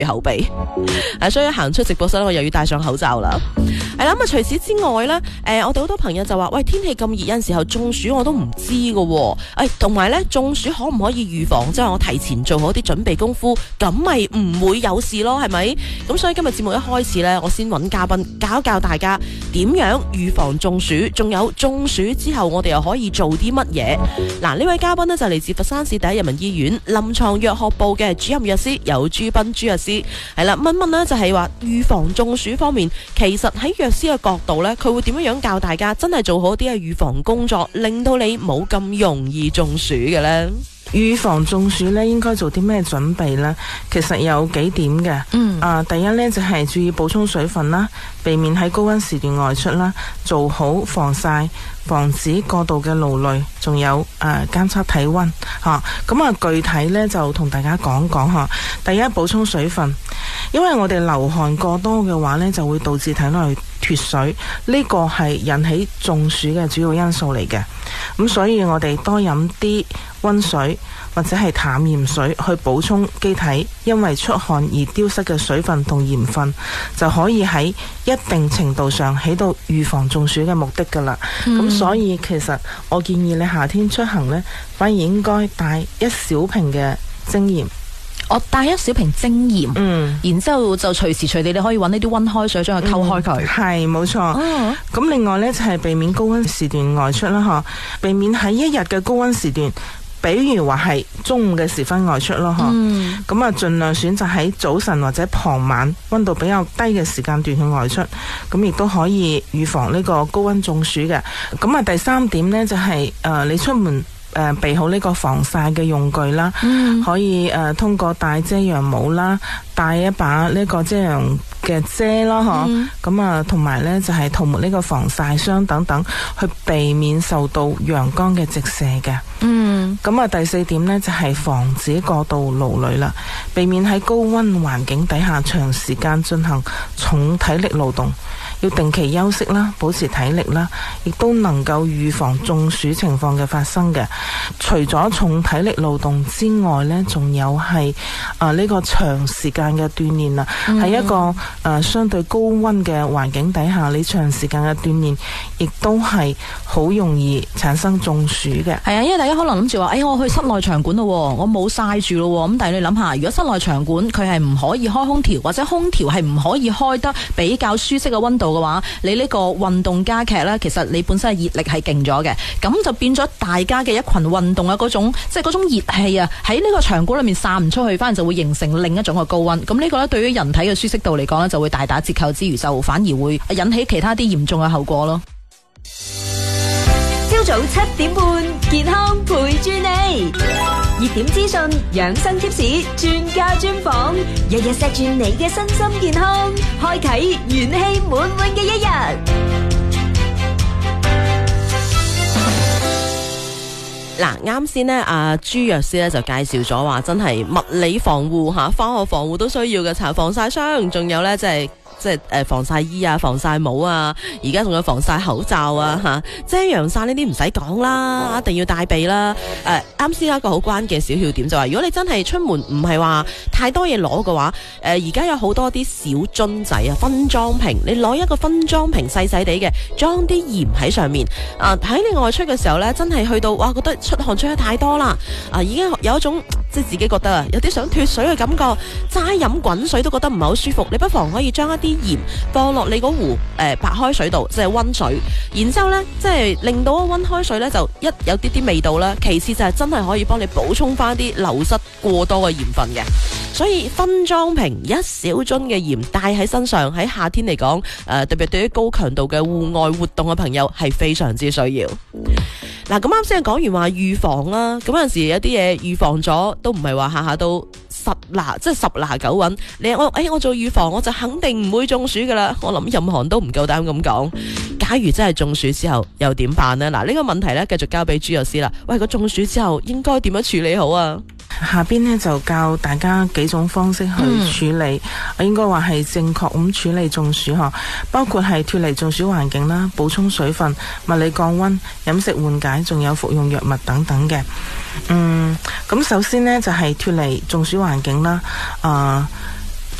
口鼻，所以行出直播室我又要戴上口罩啦。係啦，咁除此之外呢，我哋好多朋友就話，喂，天氣咁熱，有陣時候中暑我都唔知㗎，同埋呢，中暑可唔可以預防？即係我提前做好啲準備功夫，咁咪唔會有事咯，係咪？咁所以今日節目一開始呢，我先揾嘉賓教一教大家點樣預防中暑，仲有中暑之後我哋又可以做啲乜嘢？嗱，呢位嘉賓呢，就嚟自佛山市第一人民醫院臨床藥學部嘅主任藥師有朱斌朱藥師。係啦，問呢就係話預防中暑方面，其實喺藥師嘅角度呢，佢會點樣教大家真係做好啲嘅預防工作，令到你冇咁容易中暑嘅呢？ 預防中暑呢，應該做啲咩準備呢？其實有幾點嘅。第一呢，就係注意補充水分啦，避免喺高溫時段外出啦，做好防曬，防止過度嘅勞累，仲有監測體溫嚇。咁具體呢，就同大家講講嚇。第一，補充水分，因為我哋流汗過多嘅話呢，就會導致體內脫水，呢個係引起中暑嘅主要因素嚟嘅。咁所以我哋多飲啲溫水或者係淡鹽水去補充機體因為出汗而丟失嘅水分同鹽分，就可以喺一定程度上起到預防中暑嘅目的㗎啦。咁所以其實我建議你夏天出行呢，反而應該帶一小瓶嘅精鹽。 我帶一小瓶精鹽，然之後就隨時隨地你可以揾呢啲溫開水將佢溝開佢。 係冇錯。咁另外呢，就係避免高溫時段外出啦，避免喺一日嘅高溫時段，比如話係中午嘅時分外出咯，咁盡量選擇喺早晨或者傍晚溫度比較低嘅時間段去外出，咁亦都可以預防呢個高溫中暑嘅。咁第三點呢，就係你出門備好呢個防曬嘅用具啦，可以通過戴遮陽帽啦，帶一把呢個遮陽嘅遮啦，咁同埋呢就係塗抹呢個防曬霜等等，去避免受到陽光嘅直射嘅。咁第四點呢，就係防止過度勞累啦，避免喺高溫環境底下長時間進行重體力勞動，要定期休息啦，保持體力啦，亦都能夠預防中暑情況嘅發生嘅。除咗重體力勞動之外呢，仲有係呢個長時間嘅鍛煉啦，喺一個相對高溫嘅環境底下，你長時間嘅鍛煉亦都係好容易產生中暑嘅。 係啊，因為大家可能諗住話，我去室內場館咯，我冇曬住咯，咁但係你諗下，如果室內場館佢係唔可以開空調，或者空調係唔可以開得比較舒適嘅溫度嘅話，你呢個運動加劇呢，其實你本身嘅熱力係勁咗嘅，咁就變咗大家嘅一群運動嘅嗰種，即係嗰種熱氣啊，喺呢個場館裏面散唔出去，反而就會形成另一種嘅高溫。咁呢個呢，對於人體嘅舒適度嚟講呢，就會大打折扣之餘，就反而會引起其他啲嚴重嘅後果咯。 朝早7點半，健康陪住你，熱點資訊、養生貼士、專家專訪，日日錫住你嘅身心健康，開啟元氣滿滿嘅一日。 嗱，啱先呢，阿朱藥師咧就介紹咗話，真係物理防護吓，化學防護都需要嘅，搽防曬霜，仲有咧即係防曬衣啊、防曬帽啊，而家仲有防曬口罩啊吓，遮陽傘呢啲唔使講啦，一定要帶備啦。啱先有一個好關鍵小竅點就話，如果你真係出門唔係話太多嘢攞嘅話，而家有好多啲小樽仔啊、分裝瓶，你攞一個分裝瓶細細地嘅，裝啲鹽喺上面。喺你外出嘅時候呢，真係去到哇，覺得出汗出得太多啦，已經有一種即係自己覺得啊，有啲想脫水嘅感覺，齋飲滾水都覺得唔係好舒服。你不妨可以將一啲鹽放落你嗰壺白開水度，即係溫水，然之後呢，即係令到溫開水呢就一有啲啲味道啦。其次就係真係可以幫你補充翻啲流失過多嘅鹽分嘅。所以分裝瓶一小樽嘅鹽帶喺身上，喺夏天嚟講，特別對於高強度嘅戶外活動嘅朋友係非常之需要。嗱，咁啱先講完話預防啦，咁有陣時有啲嘢預防咗都唔係話下下都十拿九穩。我做預防我就肯定唔會中暑噶啦。我諗任何人都唔夠膽咁講。假如真係中暑之後又點辦呢？嗱，呢個問題呢，繼續交俾朱藥師啦。喂，個中暑之後應該點樣處理好啊？ 下邊呢就教大家幾種方式去處理，應該話係正確咁處理中暑嗬，包括係脫離中暑環境啦，補充水分、物理降溫、飲食緩解，仲有服用藥物等等嘅。咁首先呢，就係脫離中暑環境啦，